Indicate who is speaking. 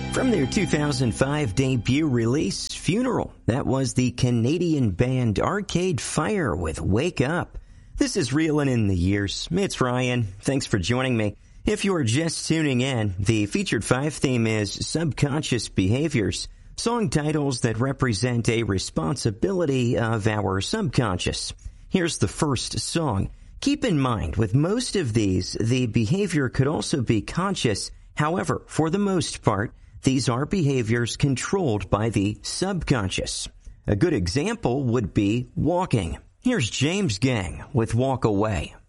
Speaker 1: From their 2005 debut release, Funeral, that was the Canadian band Arcade Fire with Wake Up. This is Reelin' in the Years. It's Ryan. Thanks for joining me. If you're just tuning in, the Featured 5 theme is Subconscious Behaviors, song titles that represent a responsibility of our subconscious. Here's the first song. Keep in mind, with most of these, the behavior could also be conscious. However, for the most part, these are behaviors controlled by the subconscious. A good example would be walking. Here's James Gang with Walk Away.